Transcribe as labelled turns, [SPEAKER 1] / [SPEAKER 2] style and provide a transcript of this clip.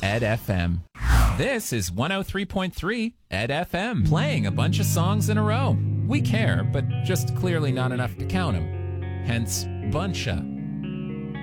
[SPEAKER 1] Ed FM. This is 103.3 Ed FM, playing a bunch of songs in a row. We care, but just clearly not enough to count them. Hence, buncha.